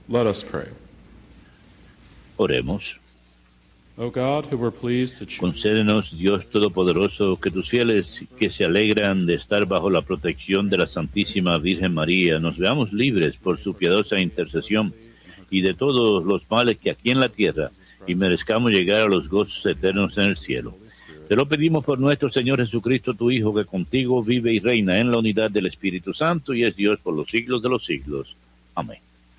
Let us pray. Oremos. O God, who were pleased to choose Concédenos, Dios Todopoderoso, que tus fieles que se alegran de estar bajo la protección de la Santísima Virgen María, nos veamos libres por su piadosa intercesión y de todos los males que aquí en la tierra, y merezcamos llegar a los gozos eternos en el cielo. Te lo pedimos por nuestro Señor Jesucristo, tu Hijo, que contigo vive y reina en la unidad del Espíritu Santo y es Dios por los siglos de los siglos. Amén.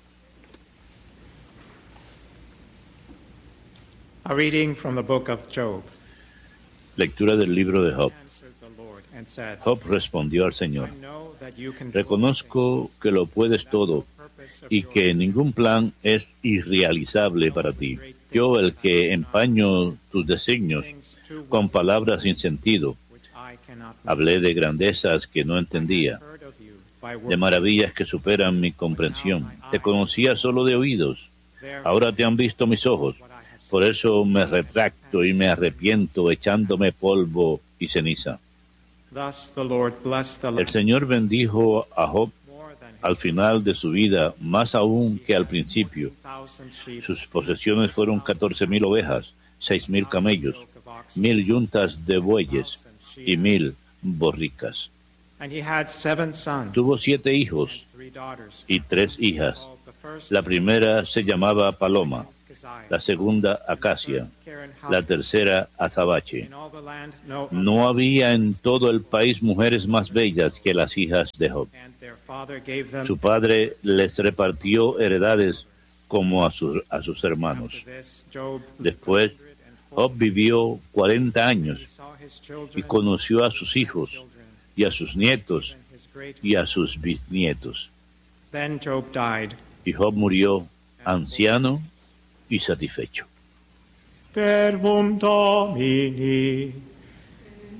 A reading from the book of Job. Lectura del libro de Job. Answered the Lord and said, Job respondió al Señor: I know that you can do all reconozco que lo puedes todo y que ningún plan es irrealizable para ti. Yo, el que empaño tus designios things too well con palabras sin sentido, which I cannot know. hablé de grandezas que no entendía, Heard of you by de word. maravillas que superan mi comprensión. Te conocía solo de oídos, Therefore, ahora te han visto mis ojos. what I have Por seen. eso me retracto y me arrepiento echándome polvo y ceniza. Thus the Lord blessed the El land Señor bendijo a Job more than al final de su vida, más aún que al principio. 1,000 sheep, Sus posesiones fueron 14,000 ovejas, 6,000 camellos, yoke of oxen, 1,000 yuntas de bueyes 1,000 y 1,000 borricas. And he had 7 sons Tuvo 7 hijos and 3 daughters. y 3 hijas. Called the first La primera se llamaba Paloma, Keziah, la segunda Acacia, Karen la Happuch. tercera Azabache. In all the land no No había en todo el país mujeres más bellas que las hijas de Job. and their father gave them. Su padre les repartió heredades como a sus hermanos. After this, Job Después, lived 140. Job vivió 40 años He saw his children, y conoció a sus hijos y a sus nietos and his great. y a sus bisnietos. Then Job died. Y Job murió anciano y satisfecho. Verbum Domini.